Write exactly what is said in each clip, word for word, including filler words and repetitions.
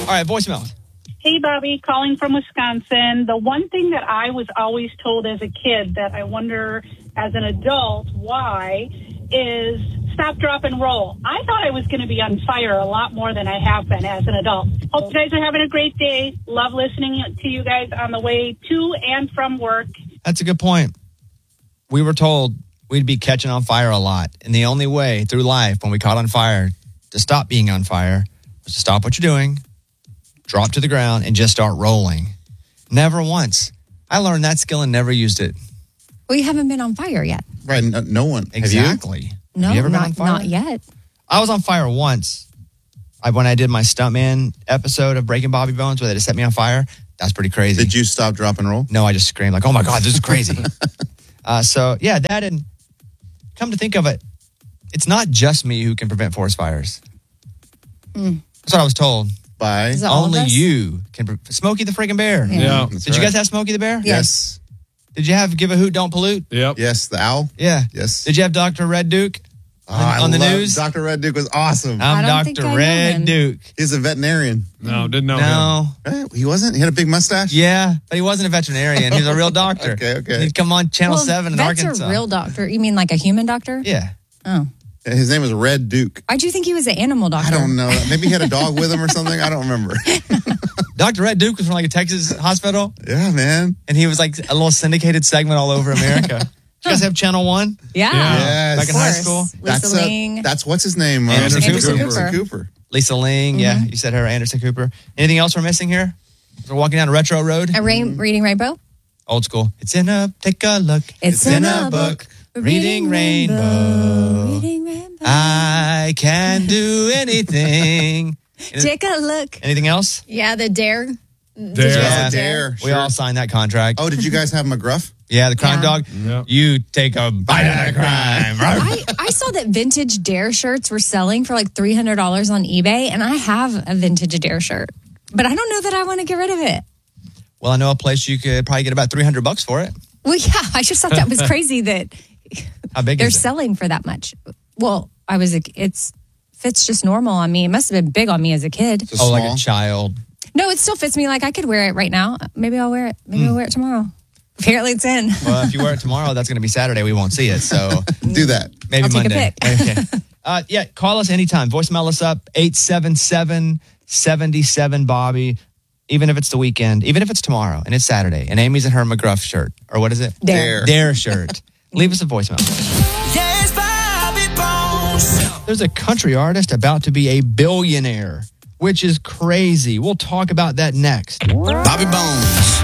right, voicemail. Hey, Bobby, calling from Wisconsin. The one thing that I was always told as a kid that I wonder as an adult why is stop, drop, and roll. I thought I was going to be on fire a lot more than I have been as an adult. Hope you guys are having a great day. Love listening to you guys on the way to and from work. That's a good point. We were told we'd be catching on fire a lot. And the only way through life when we caught on fire to stop being on fire was to stop what you're doing, drop to the ground, and just start rolling. Never once. I learned that skill and never used it. Well, you haven't been on fire yet. Right, no, no one. Exactly. Have you? No, Have you ever not, been on fire? not yet. I was on fire once. I, when I did my Stuntman episode of Breaking Bobby Bones where they just set me on fire, that's pretty crazy. Did you stop, drop, and roll? No, I just screamed like, oh my God, this is crazy. uh, so, yeah, that and come to think of it, it's not just me who can prevent forest fires. Mm. That's what I was told. By Is it all of Only us? you can. Pre- Smokey the freaking bear. Yeah. Yeah. That's Did you right. guys have Smokey the bear? Yes. Did you have Give a Hoot, Don't Pollute? Yep. Yes, the owl. Yeah. Yes. Did you have Doctor Red Duke Oh, I on the love- news? Doctor Red Duke was awesome. I'm I don't think Doctor I know Red him. Duke. He's a veterinarian. No, didn't know him. No. Right? He wasn't? He had a big mustache? Yeah, but he wasn't a veterinarian. He was a real doctor. Okay, okay. He'd come on Channel Well, seven in that's Arkansas. a real doctor. You mean like a human doctor? Yeah. Oh. His name was Red Duke. Why'd you think he was an animal doctor? I don't know. Maybe he had a dog with him or something. I don't remember. Doctor Red Duke was from like a Texas hospital, Yeah, man. and he was like a little syndicated segment all over America. Did you guys have Channel one? Yeah. Yeah. Yes. Back in Of high course. school? Lisa That's, Ling. uh, that's what's his name? Uh, Anderson Anderson Cooper. Cooper. Cooper. Lisa Ling, yeah. You said her, Anderson Cooper. Anything else we're missing here? We're walking down a retro road. a rain, reading rainbow. Old school. It's in a, take a look. It's in a book. Reading Rainbow. Reading rainbow. I can do anything. Take a look. Anything else? Yeah, the dare. Dare. Yeah. Dare. We Sure. all signed that contract. Oh, did you guys have McGruff? Yeah, the crime Yeah. dog. Yeah. You take a bite of the crime. I, I saw that vintage Dare shirts were selling for like three hundred dollars on eBay, and I have a vintage Dare shirt, but I don't know that I want to get rid of it. Well, I know a place you could probably get about three hundred bucks for it. Well, yeah, I just thought that was crazy that How big they're is it? selling for that much. Well, I was, a, it's fits just normal on me. It must have been big on me as a kid. Just Oh, like small? a child. No, it still fits me. Like I could wear it right now. Maybe I'll wear it. Maybe I'll wear it tomorrow. Apparently it's in. Well, if you wear it tomorrow, that's going to be Saturday. We won't see it. So Do that. maybe I'll take a Monday. pic. Okay. Uh, yeah, call us anytime. Voicemail us up eight seven seven, seven seven Bobby. Even if it's the weekend, even if it's tomorrow and it's Saturday, and Amy's in her McGruff shirt, or what is it? Dare. Dare shirt. Leave us a voicemail. Yes, Bobby Bones. There's a country artist about to be a billionaire, which is crazy. We'll talk about that next. Bobby Bones.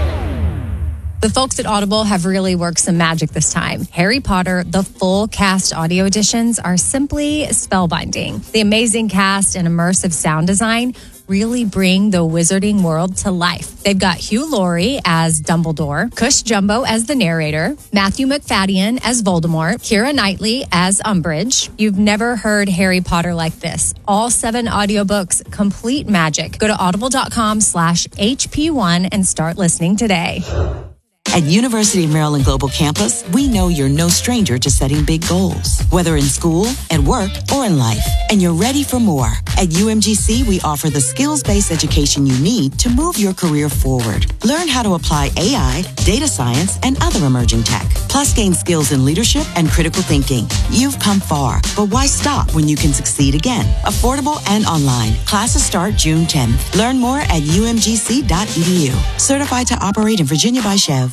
The folks at Audible have really worked some magic this time. Harry Potter, the full cast audio editions are simply spellbinding. The amazing cast and immersive sound design really bring the wizarding world to life. They've got Hugh Laurie as Dumbledore, Cush Jumbo as the narrator, Matthew McFadden as Voldemort, Keira Knightley as Umbridge. You've never heard Harry Potter like this. All seven audiobooks, complete magic. Go to audible.com slash HP1 and start listening today. At University of Maryland Global Campus, we know you're no stranger to setting big goals, whether in school, at work, or in life. And you're ready for more. At U M G C, we offer the skills-based education you need to move your career forward. Learn how to apply A I, data science, and other emerging tech. Plus, gain skills in leadership and critical thinking. You've come far, but why stop when you can succeed again? Affordable and online. Classes start June tenth. Learn more at U M G C dot E D U. Certified to operate in Virginia by Chev.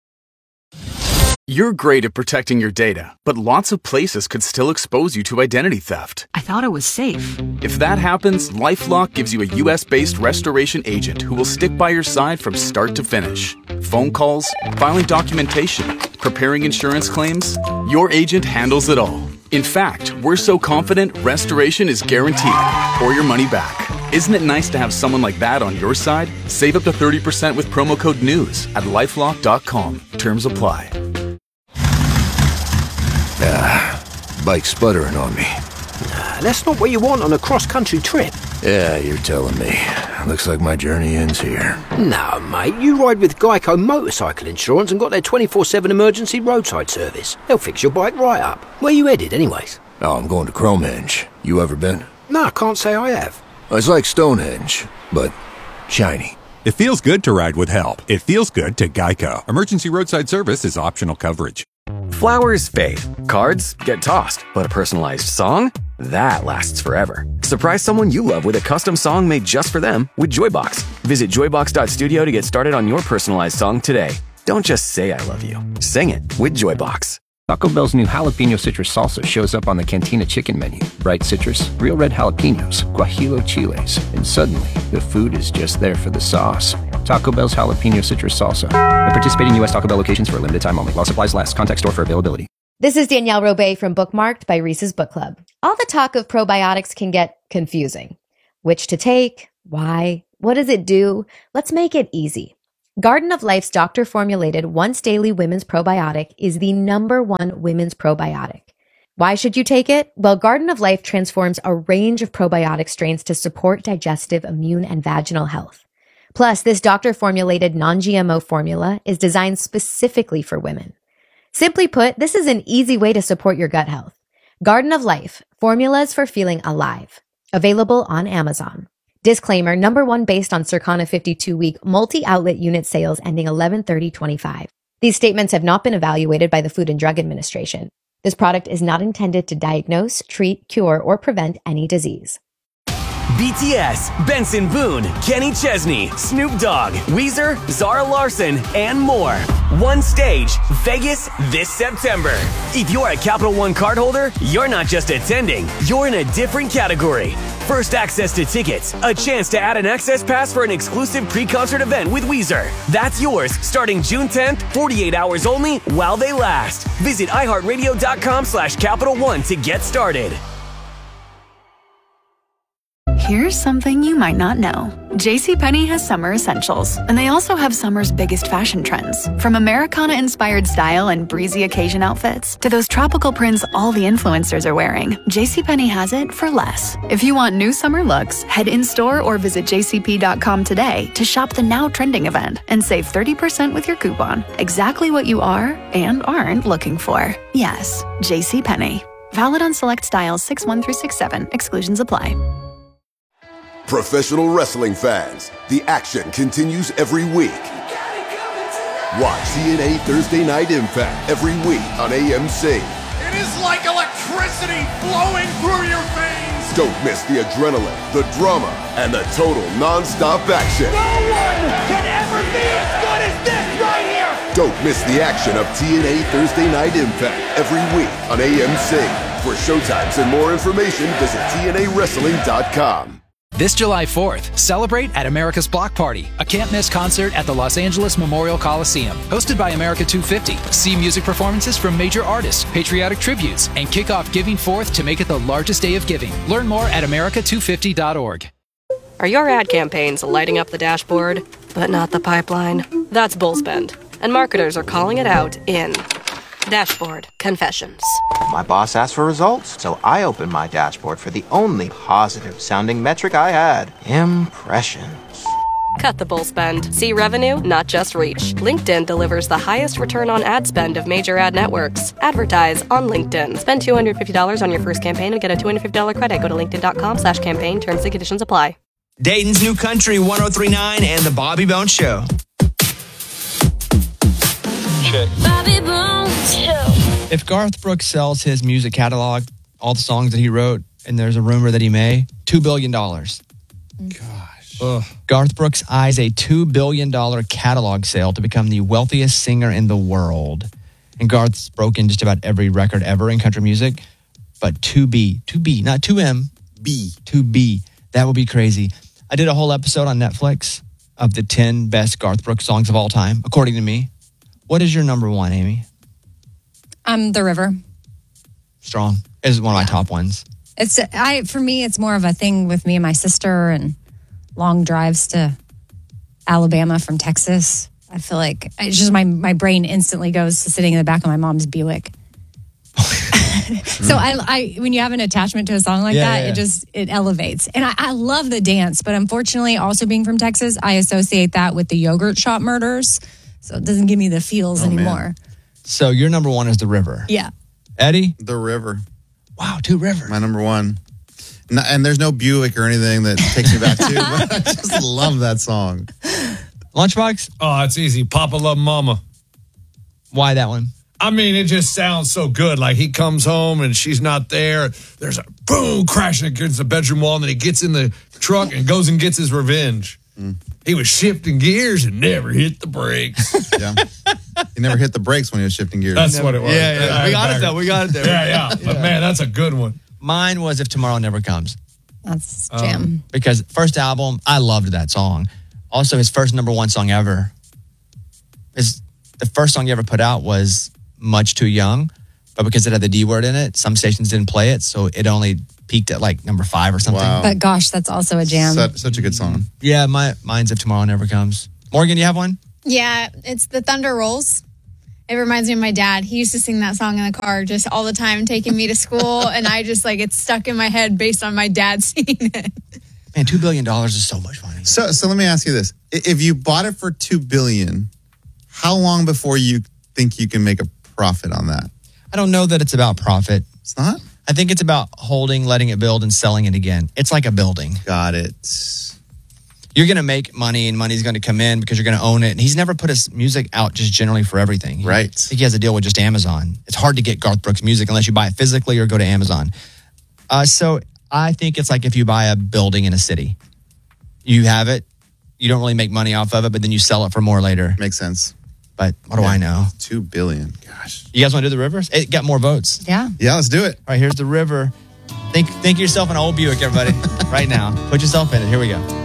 You're great at protecting your data, but lots of places could still expose you to identity theft. I thought it was safe. If that happens, LifeLock gives you a U S-based restoration agent who will stick by your side from start to finish. Phone calls, filing documentation, preparing insurance claims, your agent handles it all. In fact, we're so confident restoration is guaranteed or your money back. Isn't it nice to have someone like that on your side? Save up to thirty percent with promo code NEWS at lifelock dot com. Terms apply. Ah, bike's sputtering on me. Nah, that's not what you want on a cross-country trip. Yeah, you're telling me. Looks like my journey ends here. No, mate, you ride with Geico Motorcycle Insurance and got their twenty-four seven emergency roadside service. They'll fix your bike right up. Where you headed, anyways? Oh, I'm going to Cromenge. You ever been? No, I can't say I have. It's like Stonehenge, but shiny. It feels good to ride with help. It feels good to Geico. Emergency roadside service is optional coverage. Flowers fade. Cards get tossed. But a personalized song? That lasts forever. Surprise someone you love with a custom song made just for them with Joybox. Visit joybox dot studio to get started on your personalized song today. Don't just say I love you. Sing it with Joybox. Taco Bell's new jalapeno citrus salsa shows up on the Cantina chicken menu. Bright citrus, real red jalapenos, guajillo chiles, and suddenly the food is just there for the sauce. Taco Bell's jalapeno citrus salsa. At participating U S Taco Bell locations for a limited time only. While supplies last. Contact store for availability. This is Danielle Robay from Bookmarked by Reese's Book Club. All the talk of probiotics can get confusing. Which to take? Why? What does it do? Let's make it easy. Garden of Life's doctor-formulated once-daily women's probiotic is the number one women's probiotic. Why should you take it? Well, Garden of Life transforms a range of probiotic strains to support digestive, immune, and vaginal health. Plus, this doctor-formulated non-G M O formula is designed specifically for women. Simply put, this is an easy way to support your gut health. Garden of Life, formulas for feeling alive. Available on Amazon. Disclaimer, number one based on Circana fifty-two week multi-outlet unit sales ending eleven thirty twenty-five. These statements have not been evaluated by the Food and Drug Administration. This product is not intended to diagnose, treat, cure, or prevent any disease. B T S, Benson Boone, Kenny Chesney, Snoop Dogg, Weezer, Zara Larson, and more. One stage, Vegas this September. If you're a Capital One cardholder, you're not just attending, you're in a different category. First access to tickets, a chance to add an access pass for an exclusive pre-concert event with Weezer. That's yours starting June tenth, forty-eight hours only while they last. Visit iHeartRadio.com slash Capital One to get started. Here's something you might not know. JCPenney has summer essentials, and they also have summer's biggest fashion trends. From Americana-inspired style and breezy occasion outfits to those tropical prints all the influencers are wearing, JCPenney has it for less. If you want new summer looks, head in-store or visit j c p dot com today to shop the now trending event and save thirty percent with your coupon. Exactly what you are and aren't looking for. Yes, JCPenney. Valid on select styles six one through six seven. Exclusions apply. Professional wrestling fans, the action continues every week. Watch T N A Thursday Night Impact every week on A M C. It is like electricity flowing through your veins. Don't miss the adrenaline, the drama, and the total non-stop action. No one can ever be as good as this right here. Don't miss the action of T N A Thursday Night Impact every week on A M C. For showtimes and more information, visit T N A wrestling dot com. This July fourth, celebrate at America's Block Party, a can't-miss concert at the Los Angeles Memorial Coliseum. Hosted by America two fifty. See music performances from major artists, patriotic tributes, and kick off Giving Fourth to make it the largest day of giving. Learn more at america two fifty dot org. Are your ad campaigns lighting up the dashboard, but not the pipeline? That's Bullspend, and marketers are calling it out in Dashboard Confessions. My boss asked for results, so I opened my dashboard for the only positive-sounding metric I had. Impressions. Cut the bull spend. See revenue, not just reach. LinkedIn delivers the highest return on ad spend of major ad networks. Advertise on LinkedIn. Spend two hundred fifty dollars on your first campaign and get a two hundred fifty dollars credit. Go to linkedin.com slash campaign. Terms and conditions apply. Dayton's New Country one oh three point nine and The Bobby Bones Show. Check. Bobby Bones Show. If Garth Brooks sells his music catalog, all the songs that he wrote, and there's a rumor that he may, two billion dollars. Gosh. Ugh. Garth Brooks eyes a two billion dollars catalog sale to become the wealthiest singer in the world. And Garth's broken just about every record ever in country music. But two B, two B, not two M, B, two B. That would be crazy. I did a whole episode on Netflix of the ten best Garth Brooks songs of all time, according to me. What is your number one, Amy? Um, The River. Strong. Is one of my top ones. It's I for me, it's more of a thing with me and my sister and long drives to Alabama from Texas. I feel like it's just my, my brain instantly goes to sitting in the back of my mom's Buick. So I, I, when you have an attachment to a song like Yeah, that, yeah, yeah. it just, it elevates. And I, I love the dance, but unfortunately, also being from Texas, I associate that with the yogurt shop murders. So it doesn't give me the feels Oh, man. anymore. So your number one is The River. Yeah. Eddie? The River. Wow, two rivers. My number one. No, and there's no Buick or anything that takes me back to, but I just love that song. Lunchbox? Oh, it's easy. Papa Love Mama. Why that one? I mean, it just sounds so good. Like he comes home and she's not there. There's a boom crashing against the bedroom wall, and then he gets in the truck and goes and gets his revenge. Mm. He was shifting gears and never hit the brakes. Yeah. He never hit the brakes when he was shifting gears. That's what it was. Yeah, yeah. yeah. We got it, though. We got it there. Yeah, yeah. But, yeah. man, that's a good one. Mine was If Tomorrow Never Comes. That's jam. Um, because first album, I loved that song. Also, his first number one song ever. His, the first song he ever put out was Much Too Young, but because it had the D word in it, some stations didn't play it, so it only peaked at like number five or something. Wow. But gosh, that's also a jam. Such, such a good song. Yeah, my mine's If Tomorrow Never Comes. Morgan, you have one? Yeah, it's The Thunder Rolls. It reminds me of my dad. He used to sing that song in the car just all the time, taking me to school, and I just like it's stuck in my head based on my dad singing it. Man, two billion dollars is so much money. So, so let me ask you this: if you bought it for two billion dollars, how long before you think you can make a profit on that? I don't know that it's about profit. It's not? I think it's about holding, letting it build, and selling it again. It's like a building. Got it. You're going to make money, and money's going to come in because you're going to own it. And he's never put his music out just generally for everything. He, right. I think he has a deal with just Amazon. It's hard to get Garth Brooks music unless you buy it physically or go to Amazon. Uh, so I think it's like if you buy a building in a city. You have it. You don't really make money off of it, but then you sell it for more later. Makes sense. But what do yeah. I know? Two billion. Gosh. You guys want to do the rivers? It got more votes. Yeah. Yeah, let's do it. All right, here's the river. Think, think of yourself an old Buick, everybody, right now. Put yourself in it. Here we go.